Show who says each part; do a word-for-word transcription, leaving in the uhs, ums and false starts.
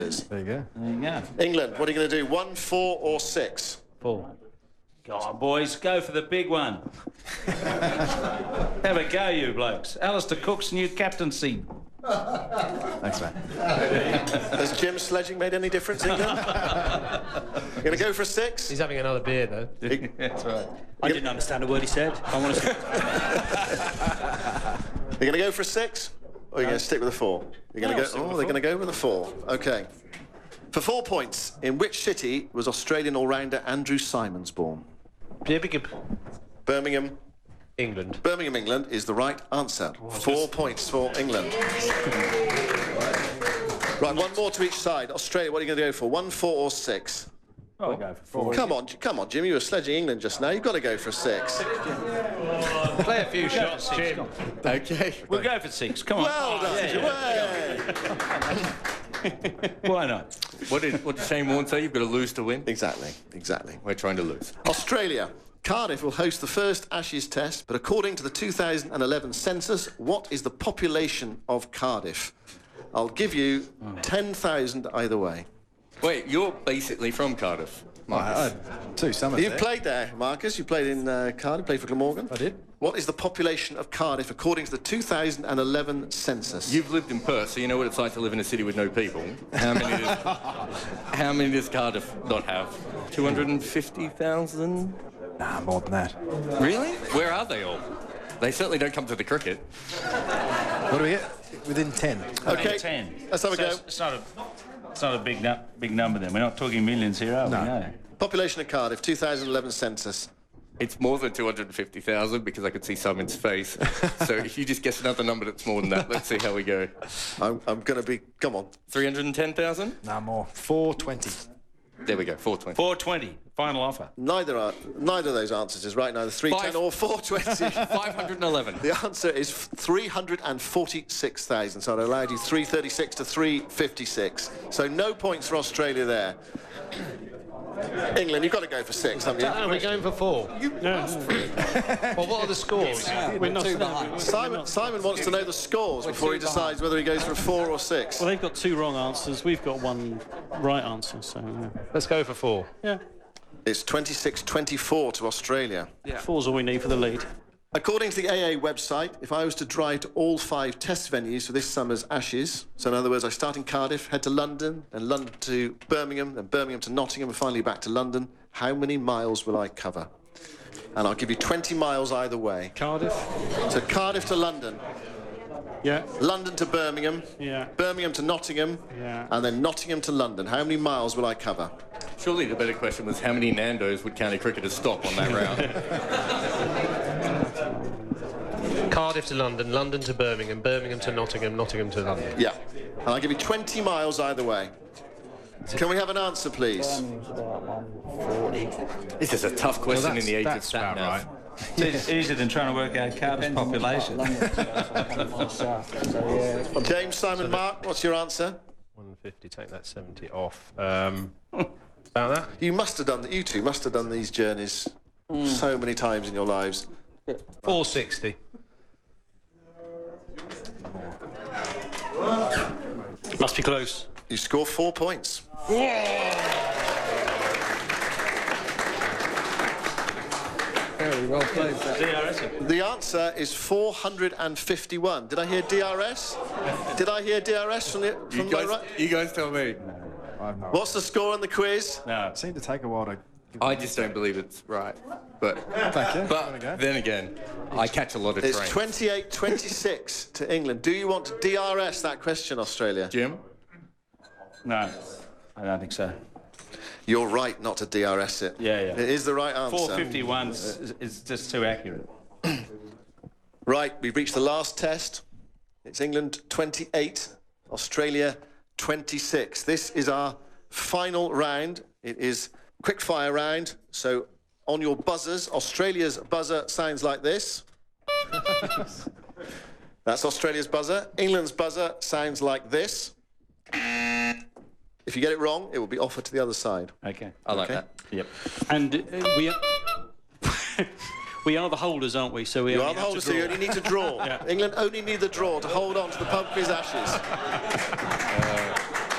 Speaker 1: There you go.
Speaker 2: There you go.
Speaker 3: England, what are you going to do? One, four, or six?
Speaker 2: Four. Go on, boys. Go for the big one. Have a go, you blokes. Alistair Cook's new captaincy.
Speaker 1: Thanks, mate.
Speaker 3: Has Jim sledging made any difference, England? You're going to go for a six?
Speaker 4: He's having another beer, though.
Speaker 2: That's right.
Speaker 5: I didn't understand a word he said. I want to.
Speaker 3: You're going to go for a six? Or are you going to stick with a four? You're going to
Speaker 2: No, I'll
Speaker 3: go.
Speaker 2: stick
Speaker 3: Oh,
Speaker 2: with a
Speaker 3: they're
Speaker 2: four.
Speaker 3: going to go with a four. Okay. For four points, in which city was Australian all-rounder Andrew Simons born?
Speaker 4: Birmingham,
Speaker 3: Birmingham.
Speaker 4: England.
Speaker 3: Birmingham, England is the right answer. Four points for England. Right, one more to each side. Australia, what are you going to go for? One, four, or six?
Speaker 2: I'll go for four.
Speaker 3: Come on, come on, Jim. You were sledging England just now. You've got to go for a six.
Speaker 4: Play a few shots, Jim.
Speaker 3: Okay.
Speaker 2: We'll go for six. Come on.
Speaker 3: Well done, Jim. Way.
Speaker 2: Why not?
Speaker 6: What did, what did Shane Warne say? You've got to lose to win?
Speaker 3: Exactly, exactly.
Speaker 6: We're trying to lose.
Speaker 3: Australia. Cardiff will host the first Ashes test, but according to the two thousand eleven census, what is the population of Cardiff? I'll give you ten thousand either way.
Speaker 6: Wait, you're basically from Cardiff, Marcus.
Speaker 1: I had two summers
Speaker 3: You've
Speaker 1: there.
Speaker 3: played there, Marcus. You played in uh, Cardiff, played for Glamorgan.
Speaker 1: I did.
Speaker 3: What is the population of Cardiff according to the two thousand eleven census?
Speaker 6: You've lived in Perth, so you know what it's like to live in a city with no people. How many does, how many does Cardiff not have? two hundred fifty thousand?
Speaker 1: Nah, more than that.
Speaker 6: Really? Where are they all? They certainly don't come to the cricket.
Speaker 1: What do we get? Within ten.
Speaker 3: Okay,
Speaker 2: ten.
Speaker 3: let's have a
Speaker 2: So
Speaker 3: go.
Speaker 2: It's, it's not a. It's not a big nu- big number then. We're not talking millions here, are we?
Speaker 1: No.
Speaker 2: No.
Speaker 3: Population of Cardiff, two thousand eleven census.
Speaker 6: It's more than two hundred fifty thousand because I could see Simon's face. So if you just guess another number that's more than that, let's see how we go.
Speaker 3: I'm, I'm going to be... Come on.
Speaker 6: three hundred ten thousand?
Speaker 1: Nah, more. four twenty.
Speaker 6: There we go, four twenty.
Speaker 2: four twenty. Final offer.
Speaker 3: Neither are neither of those answers is right. Neither three ten
Speaker 6: Five.
Speaker 3: or four twenty.
Speaker 6: five hundred eleven.
Speaker 3: The answer is three hundred forty-six thousand. So I allowed you three thirty-six to three fifty-six. So no points for Australia there. England, you've got to go for six, haven't you?
Speaker 4: Are we going for four?
Speaker 3: You asked for it.
Speaker 4: Well, what are the scores?
Speaker 5: We're not. We're
Speaker 3: Simon,
Speaker 5: not.
Speaker 3: Simon wants to know the scores before he decides whether he goes for a four or six.
Speaker 5: Well, they've got two wrong answers. We've got one right answer. So yeah.
Speaker 4: Let's go for four.
Speaker 5: yeah.
Speaker 3: It's twenty-six twenty-four to Australia.
Speaker 5: Four's all we need for the lead.
Speaker 3: According to the A A website, if I was to drive to all five test venues for this summer's Ashes, so in other words, I start in Cardiff, head to London, and London to Birmingham, and Birmingham to Nottingham, and finally back to London, how many miles will I cover? And I'll give you twenty miles either way.
Speaker 5: Cardiff.
Speaker 3: So Cardiff to London,
Speaker 5: Yeah.
Speaker 3: London to Birmingham,
Speaker 5: Yeah.
Speaker 3: Birmingham to Nottingham,
Speaker 5: Yeah.
Speaker 3: and then Nottingham to London. How many miles will I cover?
Speaker 6: Surely the better question was how many Nandos would county cricketers stop on that route?
Speaker 4: Cardiff to London, London to Birmingham, Birmingham to Nottingham, Nottingham to London.
Speaker 3: Yeah. And I'll give you twenty miles either way. Can we have an answer, please?
Speaker 6: This is a tough question
Speaker 1: Well,
Speaker 6: in the age of
Speaker 1: that's
Speaker 6: sat
Speaker 1: about
Speaker 6: nav.
Speaker 2: It's easier than trying to work out Cardiff's population.
Speaker 3: James, Simon, Mark, what's your answer?
Speaker 4: one fifty, take that seventy off. Um, about that?
Speaker 3: You must have done, you two must have done these journeys so many times in your lives.
Speaker 4: four sixty.
Speaker 5: Must be close.
Speaker 3: You score four points.
Speaker 4: Very well played.
Speaker 2: D R S.
Speaker 3: The answer is four hundred fifty-one. Did I hear D R S? Did I hear D R S from, the,
Speaker 6: You
Speaker 3: from my
Speaker 6: guys,
Speaker 3: right?
Speaker 6: you guys tell me.
Speaker 1: I've no
Speaker 3: What's the score on the quiz?
Speaker 2: No.
Speaker 1: It seemed to take a while to...
Speaker 6: I just don't believe it's right. But,
Speaker 1: Thank you.
Speaker 6: but
Speaker 1: There we go.
Speaker 6: then again, I catch a lot of
Speaker 3: It's
Speaker 6: trains.
Speaker 3: twenty-eight twenty-six to England. Do you want to D R S that question, Australia?
Speaker 6: Jim?
Speaker 2: No. I don't think so.
Speaker 3: You're right not to D R S it.
Speaker 2: Yeah, yeah.
Speaker 3: It is the right answer.
Speaker 2: four fifty-one is, is just too accurate.
Speaker 3: Right, we've reached the last test. It's England twenty-eight, Australia twenty-six. This is our final round. It is quick fire round. So on your buzzers, Australia's buzzer sounds like this. That's Australia's buzzer. England's buzzer sounds like this. If you get it wrong, it will be offered to the other side.
Speaker 2: Okay.
Speaker 6: I like
Speaker 3: Okay.
Speaker 6: that.
Speaker 2: Yep.
Speaker 5: And uh, we are, we are the holders, aren't we? So we
Speaker 3: You
Speaker 5: only
Speaker 3: are the
Speaker 5: have to
Speaker 3: holder, so you
Speaker 5: draw.
Speaker 3: only need to draw.
Speaker 5: Yeah.
Speaker 3: England only need the draw to hold on to the pub quiz Ashes.